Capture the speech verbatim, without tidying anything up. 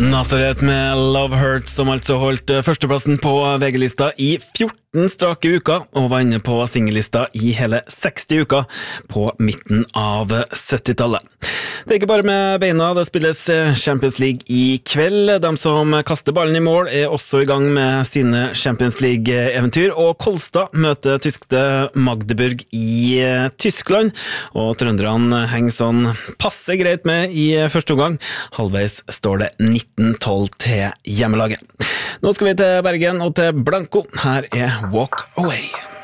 Nazareth med Love Hurts, som altså holdt førsteplassen på V G-lista i fjorten strake uker, og var inne på singellista i hele seksti uker på midten av syttitallet. Det er ikke bare med beina, det spilles Champions League i kveld. De som kaster ballen i mål er også i gang med sine Champions League-eventyr, og Kolstad møter tyskte Magdeburg i Tyskland, og trønderne henger sånn passe greit med i første omgang. Halvveis står det nitten tolv til hjemmelaget. Nå skal vi til Bergen og til Blanco. Her er Walk Away.